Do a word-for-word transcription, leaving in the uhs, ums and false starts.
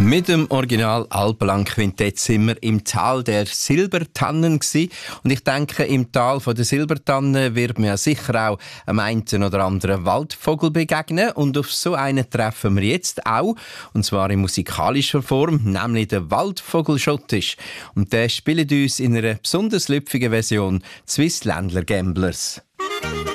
Mit dem Original Alpenlang-Quintett sind wir im Tal der Silbertannen gsi. Und ich denke, im Tal der Silbertannen wird mir ja sicher auch einem einen oder anderen Waldvogel begegnen. Und auf so einen treffen wir jetzt auch. Und zwar in musikalischer Form, nämlich der Waldvogel Schottisch. Und der spielt uns in einer besonders lüpfigen Version Swiss Ländler Gamblers.